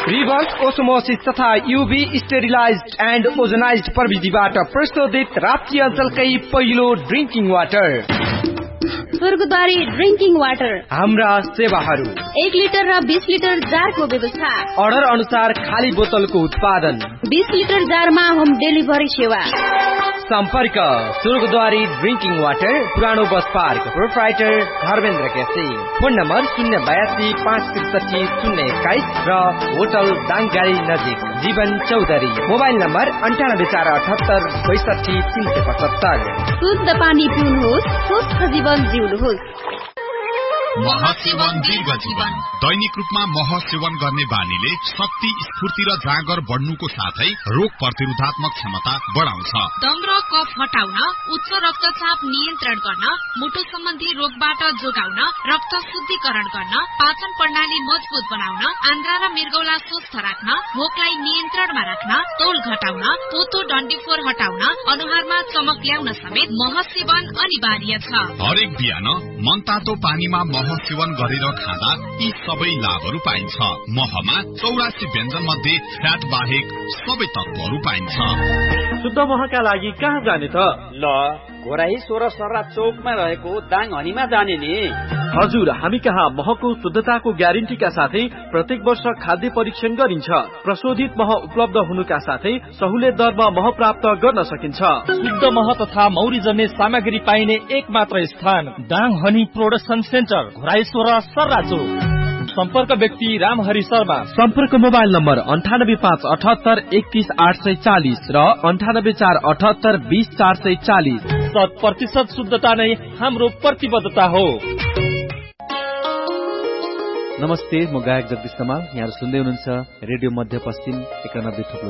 Reverse osmosis तथा यूभी sterilised and ओजनाइज्ड प्रविधिबाट प्रशोधित राप्ती अञ्चलकै पहिलो ड्रिंकिङ वाटर स्वर्गद्वारी ड्रिंकिङ वाटर। हाम्रा सेवाहरू 1 लिटर र 20 लिटर जारको व्यवस्था। अर्डर अनुसार खाली बोतलको उत्पादन। 20 लिटर जारमा होम डेलिभरी सेवा। सम्पर्क स्वर्गद्वारी ड्रिंकिङ वाटर, पुरानो bus park, proprietor Dharmendra KC. Phone number 082 563 021 र होटल दाङगाडी नजिक जीवन चौधरी। Mobile number 9848 62 375। शुद्ध पानी पिउनुहोस्, स्वस्थ जीवन जिउनुहोस्। महसेवन दीर्घ जीवन। दैनिक रूपमा मह सेवन गर्ने बानीले शक्ति, स्फूर्ति र जाँगर बढ्नुको साथै रोग प्रतिरोधात्मक क्षमता बढाउँछ। दम र कफ हटाउन, उच्च रक्तचाप नियन्त्रण गर्न, मुटु सम्बन्धी रोगबाट जोगाउन, रक्त शुद्धिकरण गर्न, पाचन प्रणाली मजबुत बनाउन, आन्द्रा र मृगौला स्वस्थ राख्न, भोकलाई नियन्त्रणमा राख्न, तौल घटाउन, पोतो डन्डीफोर हटाउन, अनुहारमा चमक ल्याउन समेत मह सेवन अनिवार्य छ। हरेक बिहान मनतातो पानीमा मह सेवन गरेर खाँदा यी सबै लाभहरू पाइन्छ। महमा 84 व्यञ्जन मध्ये फ्याट बाहेक सबै तत्वहरू पाइन्छ। शुद्ध महका लागि कहाँ जाने त? ल घोराही 16 सर्रा चौकमा रहेको दाङ हनीमा जाने नि। हजुर, हामी कहाँ महको शुद्धताको ग्यारेन्टीका साथै प्रत्येक वर्ष खाद्य परीक्षण गरिन्छ। प्रशोधित मह उपलब्ध हुनुका साथै सहुलियत दरमा मह प्राप्त गर्न सकिन्छ। शुद्ध मह तथा मौरी जन्ने सामग्री पाइने एक मात्र स्थान Dang honey production centre, Ghorahi 16 सर्रा चौक। सम्पर्क व्यक्ति रामहरि शर्मा। सम्पर्क मोबाइल नम्बर 98578 31840 र 98478 20440। 100% शुद्धता नै हाम्रो प्रतिबद्धता हो। नमस्ते, म गायक जगदीश तमाल। यहाँ सुन्दै हुनुहुन्छ रेडियो मध्यपश्चिम 91.3